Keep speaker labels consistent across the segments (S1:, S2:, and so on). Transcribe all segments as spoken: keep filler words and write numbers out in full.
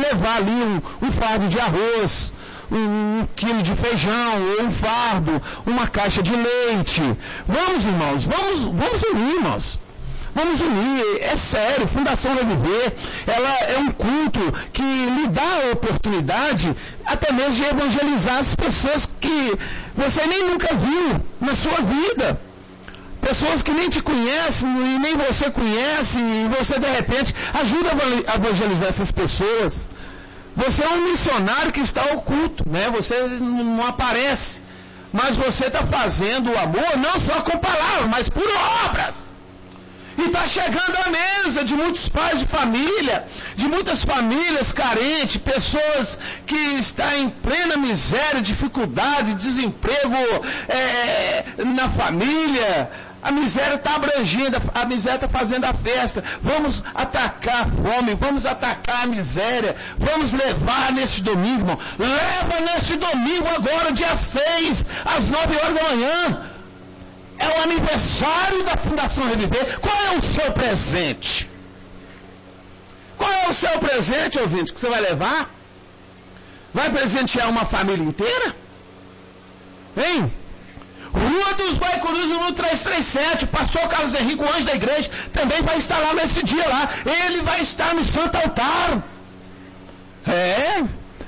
S1: levar ali um, um fardo de arroz, um quilo de feijão, ou um fardo, uma caixa de leite. Vamos, irmãos, vamos, vamos unir, irmãos. Vamos unir, é sério, Fundação Reviver, ela é um culto que lhe dá a oportunidade até mesmo de evangelizar as pessoas que você nem nunca viu na sua vida. Pessoas que nem te conhecem e nem você conhece, e você de repente ajuda a evangelizar essas pessoas. Você é um missionário que está oculto, né? Você não aparece, mas você está fazendo o amor não só com palavras, mas por obras. E está chegando à mesa de muitos pais de família, de muitas famílias carentes, pessoas que estão em plena miséria, dificuldade, desemprego é, na família. A miséria está abrangendo, a miséria está fazendo a festa. Vamos atacar a fome, vamos atacar a miséria, vamos levar nesse domingo, irmão. Leva nesse domingo agora, dia seis, às nove horas da manhã. É o aniversário da Fundação Reviver. Qual é o seu presente? Qual é o seu presente, ouvinte, que você vai levar? Vai presentear uma família inteira? Hein? Rua dos Guaicurus, número trezentos e trinta e sete, o pastor Carlos Henrique, o anjo da igreja, também vai estar lá nesse dia lá. Ele vai estar no Santo Altar. É...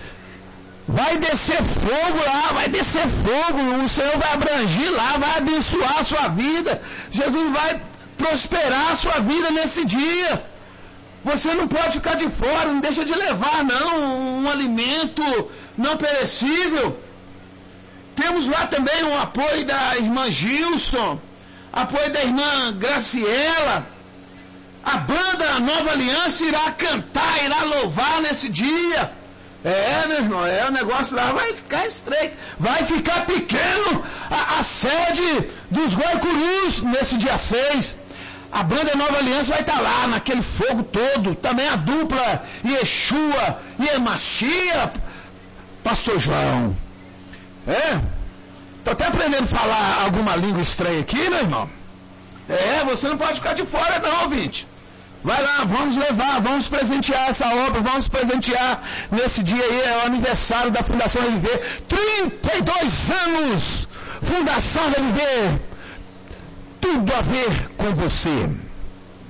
S1: Vai descer fogo lá, vai descer fogo, o Senhor vai abranger lá, vai abençoar a sua vida, Jesus vai prosperar a sua vida nesse dia. Você não pode ficar de fora, não deixa de levar não, um alimento não perecível. Temos lá também o apoio da irmã Gilson, apoio da irmã Graciela. A banda Nova Aliança irá cantar, irá louvar nesse dia. É, meu irmão, é, o negócio lá vai ficar estreito, vai ficar pequeno a, a sede dos Guaicurus nesse dia seis. A banda Nova Aliança vai estar lá, naquele fogo todo. Também a dupla Yeshua e Emachia, pastor João. É, tô até aprendendo a falar alguma língua estranha aqui, meu irmão. É, você não pode ficar de fora não, ouvinte. Vai lá, vamos levar, vamos presentear essa obra, vamos presentear nesse dia aí, é o aniversário da Fundação Reviver. trinta e dois anos, Fundação Reviver, tudo a ver com você.